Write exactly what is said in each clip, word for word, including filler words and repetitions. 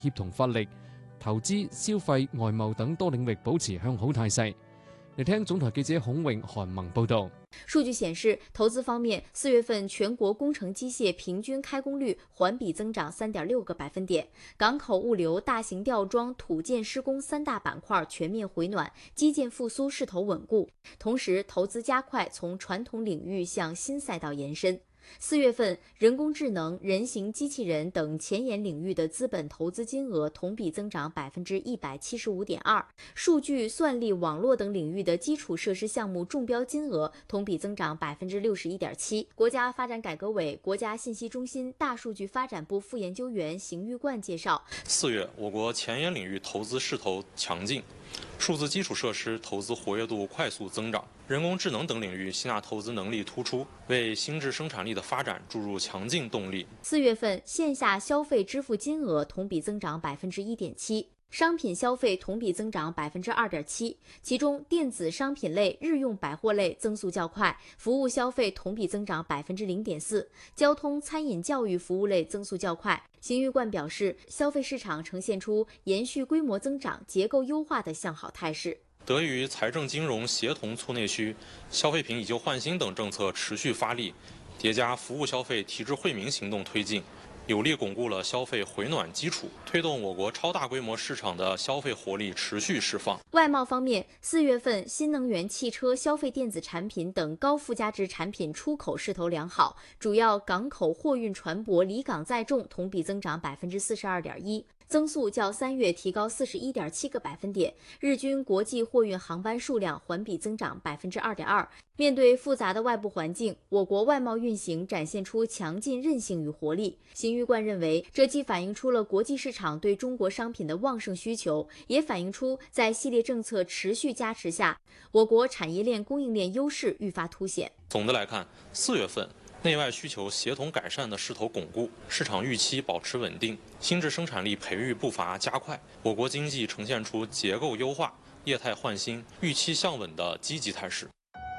協同發力，投資、消費、外貿等多領域保持向好態勢。嚟聽總台記者孔穎、韓萌報導。 數據顯示，投資方面，四月份全國工程機械平均開工率環比增長三點六個百分點，港口物流、大型吊裝、土建施工三大板塊全面回暖，基建復甦勢頭穩固。同時，投資加快從傳統領域向新賽道延伸。四月份，人工智能、人形機器人等前沿領域的資本投資金額同比增長百分之一百七十五點二，數據、算力、網絡等領域的基礎設施項目中標金額同比增長百分之六十一點七。國家發展改革委國家信息中心大數據發展部副研究員邢玉冠介紹： 四月，我國前沿領域投資勢頭強勁。數字基礎設施投資活躍度快速增長，人工智能等領域吸納投資能力突出，為新質生產力的發展注入強勁動力。 四月份線下消費支付金額同比增長百分之一點七。商品消費同比增長百分之二點七，其中電子商品類、日用百貨類增速較快，服務消費同比增長百分之零點四，交通、餐飲、教育服務類增速較快。邢玉冠表示，消費市場呈現出延續規模增長、結構優化的向好態勢。 得益於財政金融協同促內需、消費品以舊換新等政策持續發力，疊加服務消費提質惠民行動推進，有力鞏固了消費回暖基礎，推動我國超大規模市場的消費活力持續釋放。 外貿方面，四月份新能源汽車、消費電子產品等高附加值產品出口勢頭良好，主要港口貨運船舶離港載重同比增長百分之四十二點一。增速較三月提高四十一點七個百分點，日均國際貨運航班數量環比增長百分之二點二。面對複雜的外部環境，我國外貿運行展現出強勁韌性與活力。邢玉冠認為，這既反映出了國際市場對中國商品的旺盛需求，也反映出在系列政策持續加持下，我國產業鏈供應鏈優勢愈發凸顯。 總的來看，四月份內外需求協同改善的勢頭鞏固，市場預期保持穩定，新質生產力培育步伐加快，我國經濟呈現出結構優化、業態換新、預期向穩的積極態勢。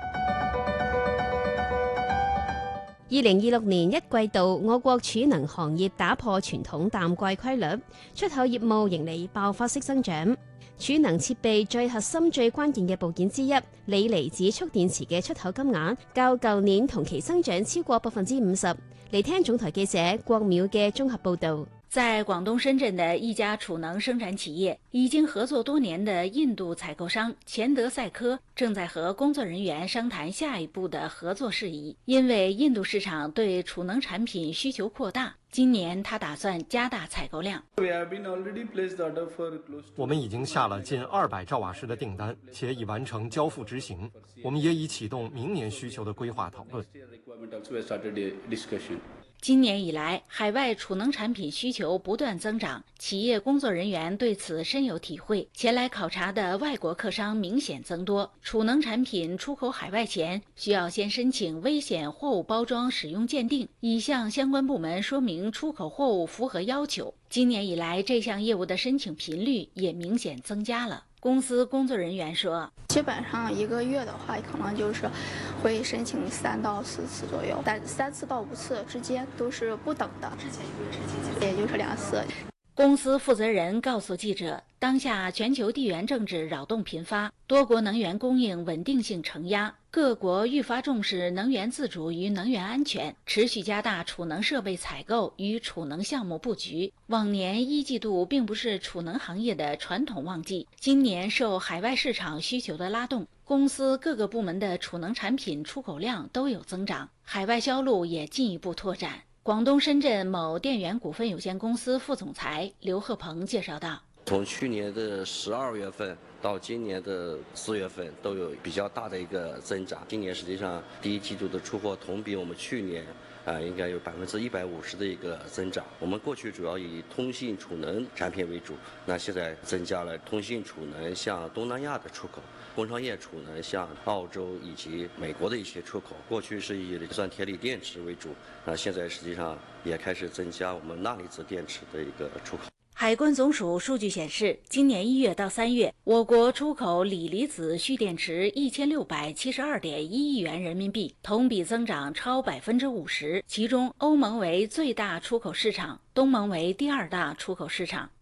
二零二六年一季度，我國儲能行業打破傳統淡季規律，出口業務盈利爆發式增長。儲能設備最核心、最關鍵嘅部件之一，鋰離子蓄電池嘅出口金額較舊年同期增長超過百分之五十。嚟聽總台記者郭淼嘅綜合報導。 在廣東深圳的一家儲能生產企業，已經合作多年的印度採購商錢德賽科正在和工作人員商談下一步的合作事宜。因為印度市場對儲能產品需求擴大，今年他打算加大採購量。 我們已經下了近二百兆瓦時的訂單，且已完成交付執行。我們也已啟動明年需求的規劃討論。 今年以來，海外儲能產品需求不斷增長，企業工作人員對此深有體會。前來考察的外國客商明顯增多。儲能產品出口海外前，需要先申請危險貨物包裝使用鑑定，以向相關部門說明出口貨物符合要求。今年以來，這項業務的申請頻率也明顯增加了。公司工作人員說， 基本上一個月的話，可能就是會申請三到四次左右，但三次到五次之間都是不等的。之前一個月是幾次？也就是兩次。 公司負責人告訴記者，當下全球地緣政治擾動頻發，多國能源供應穩定性承壓，各國愈發重視能源自主與能源安全，持續加大儲能設備採購與儲能項目佈局。往年一季度並不是儲能行業的傳統旺季，今年受海外市場需求的拉動，公司各個部門的儲能產品出口量都有增長，海外銷路也進一步拓展。廣東深圳某電源股份有限公司副總裁劉賀鵬介紹道， 從去年的十二月份到今年的四月份都有比較大的一個增長。今年實際上第一季度的出貨同比我們去年啊、呃、應該有百分之一百五十的一個增長。我們過去主要以通信儲能產品為主，那現在增加了通信儲能向東南亞的出口，工商業儲能向澳洲以及美國的一些出口。過去是以酸鐵鋰電池為主，那現在實際上也開始增加我們鈉離子電池的一個出口。 海關總署數據顯示，今年一月到三月，我國出口鋰離子蓄電池一千六百七十二點一億元人民幣，同比增長超百分之五十。其中，歐盟為最大出口市場，東盟為第二大出口市場。